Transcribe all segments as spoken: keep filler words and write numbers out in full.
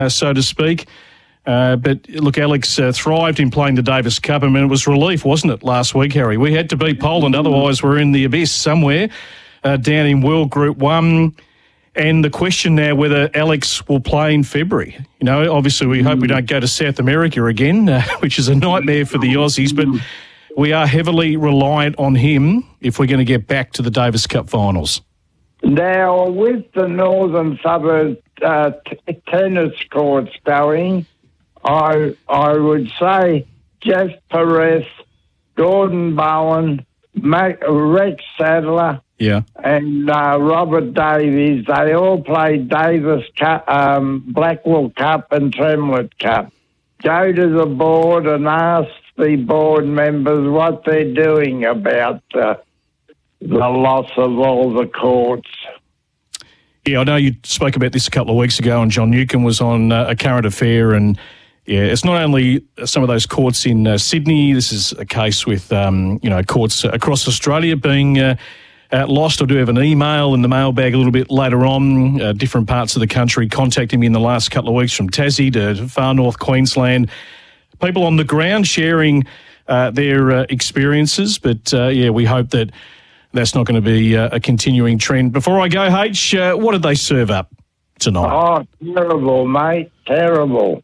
uh, so to speak. Uh, but look, Alex uh, thrived in playing the Davis Cup. I mean, it was relief, wasn't it, last week, Harry? We had to beat Poland, otherwise we're in the abyss somewhere uh, down in World Group One. And the question now whether Alex will play in February. You know, obviously we hope we don't go to South America again, uh, which is a nightmare for the Aussies, but we are heavily reliant on him if we're going to get back to the Davis Cup finals. Now, with the Northern Suburbs uh, t- tennis courts going, I I would say Jeff Perez, Gordon Bowen, Mac, Rex Sadler, yeah, and uh, Robert Davies, they all played Davis Cup, um, Blackwell Cup and Tremlett Cup. Go to the board and ask the board members what they're doing about uh, the loss of all the courts. Yeah, I know you spoke about this a couple of weeks ago, and John Newcombe was on uh, A Current Affair, and yeah, it's not only some of those courts in uh, Sydney. This is a case with um, you know courts across Australia being uh, uh, lost. I do have an email in the mailbag a little bit later on. Uh, different parts of the country contacting me in the last couple of weeks, from Tassie to far north Queensland. People on the ground sharing uh, their uh, experiences, but uh, yeah, we hope that that's not going to be uh, a continuing trend. Before I go, H, uh, what did they serve up tonight? Oh, terrible, mate, terrible.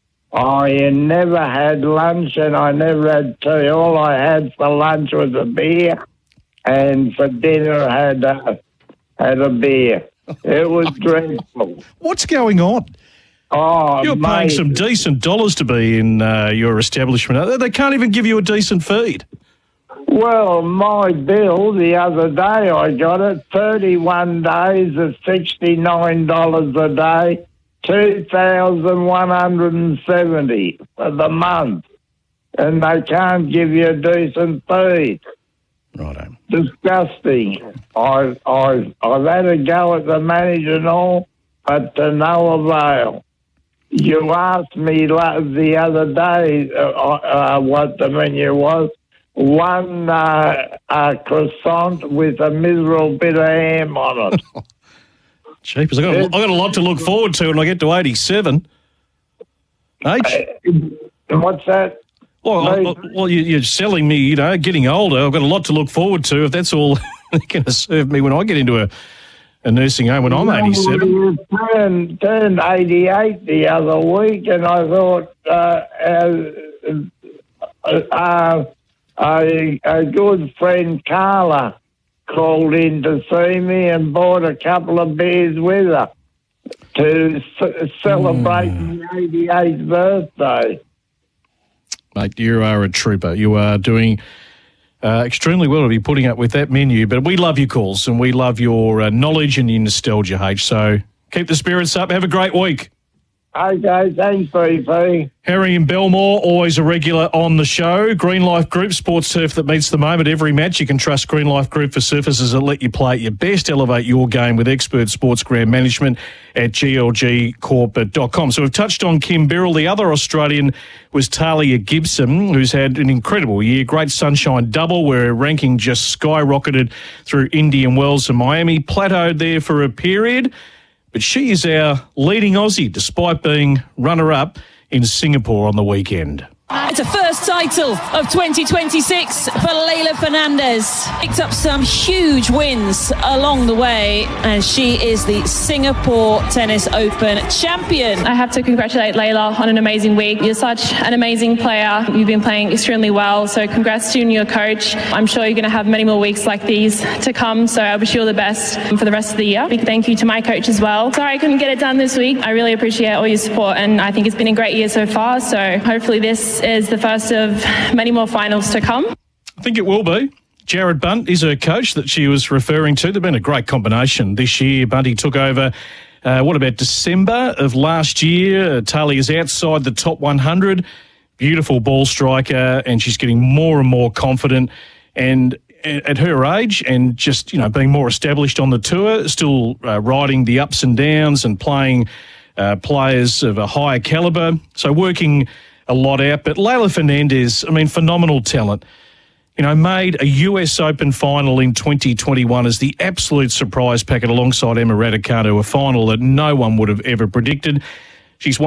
I never had lunch and I never had tea. All I had for lunch was a beer, and for dinner I had a, had a beer. It was dreadful. What's going on? Oh, You're mate. paying some decent dollars to be in uh, your establishment. They can't even give you a decent feed. Well, my bill the other day, I got it, thirty-one days at sixty-nine dollars a day, two thousand one hundred seventy dollars for the month, and they can't give you a decent feed. Righto. Disgusting. I've, I've, I've had a go at the manager and all, but to no avail. You asked me the other day uh, uh, what the menu was. One uh, uh, croissant with a miserable bit of ham on it. Jeepers, I've got, a, I've got a lot to look forward to when I get to eighty-seven. H? Uh, what's that? Well, I, well you, you're selling me, you know, getting older. I've got a lot to look forward to if that's all they're going to serve me when I get into a, a nursing home when I'm eighty-seven. You turned, turned eighty-eight the other week, and I thought, uh, uh, uh, A, a good friend, Carla, called in to see me and bought a couple of beers with her to c- celebrate mm. my eighty-eighth birthday. Mate, you are a trooper. You are doing uh, extremely well to be putting up with that menu, but we love your calls and we love your uh, knowledge and your nostalgia, H. So keep the spirits up. Have a great week. Okay, thanks, B P. Harry in Belmore, always a regular on the show. Green Life Group, sports turf that meets the moment every match. You can trust Green Life Group for surfaces that let you play at your best. Elevate your game with expert sports ground management at g l g corp dot com. So we've touched on Kim Birrell. The other Australian was Talia Gibson, who's had an incredible year. Great sunshine double, where her ranking just skyrocketed through Indian Wells and Miami. Plateaued there for a period. But she is our leading Aussie, despite being runner-up in Singapore on the weekend. It's a first title of twenty twenty-six for Leylah Fernandez. Picked up some huge wins along the way, and she is the Singapore Tennis Open champion. I have to congratulate Leylah on an amazing week. You're such an amazing player. You've been playing extremely well, so congrats to you and your coach. I'm sure you're going to have many more weeks like these to come, so I wish you all the best for the rest of the year. Big thank you to my coach as well. Sorry I couldn't get it done this week. I really appreciate all your support, and I think it's been a great year so far, so hopefully this is the first of many more finals to come. I think it will be. Jared Bunt is her coach that she was referring to. They've been a great combination this year. Bunty took over, uh, what about December of last year? Talia is outside the top one hundred. Beautiful ball striker, and she's getting more and more confident. And at her age and just, you know, being more established on the tour, still uh, riding the ups and downs and playing uh, players of a higher calibre. So working a lot out. But Leylah Fernandez, I mean, phenomenal talent. You know, made a U S Open final in twenty twenty-one as the absolute surprise packet alongside Emma Raducanu, a final that no one would have ever predicted. She's won